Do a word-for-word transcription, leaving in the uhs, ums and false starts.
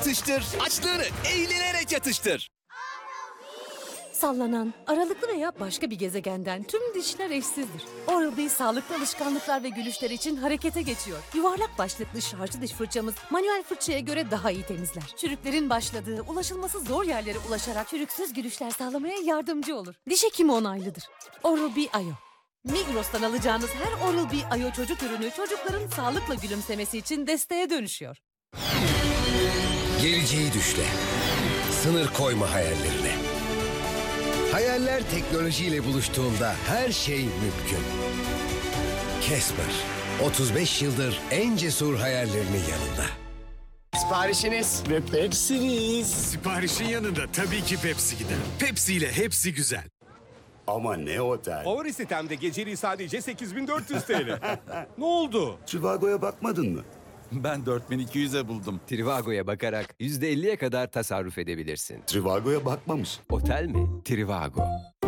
atıştır. Açlığını eğlenerek yatıştır. Sallanan, aralıklı veya başka bir gezegenden tüm dişler eşsizdir. Oral-B sağlıklı alışkanlıklar ve gülüşler için harekete geçiyor. Yuvarlak başlıklı şarjlı diş fırçamız manuel fırçaya göre daha iyi temizler. Çürüklerin başladığı, ulaşılması zor yerlere ulaşarak çürüksüz gülüşler sağlamaya yardımcı olur. Diş hekimi onaylıdır. Oral-B Ayo. Migros'tan alacağınız her Oral-B Ayo çocuk ürünü çocukların sağlıkla gülümsemesi için desteğe dönüşüyor. Geleceği düşle. Sınır koyma hayallerine. Hayaller teknolojiyle buluştuğunda her şey mümkün. Casper, otuz beş yıldır en cesur hayallerinin yanında. Siparişiniz ve Pepsi'niz. Siparişin yanında tabii ki Pepsi gider. Pepsi ile hepsi güzel. Ama ne otel? Favori sitemde geceliği sadece sekiz bin dört yüz T L. Ne oldu? Trivago'ya bakmadın mı? Ben dört bin iki yüze buldum. Trivago'ya bakarak yüzde elliye kadar tasarruf edebilirsin. Trivago'ya bakmamış. Otel mi? Trivago.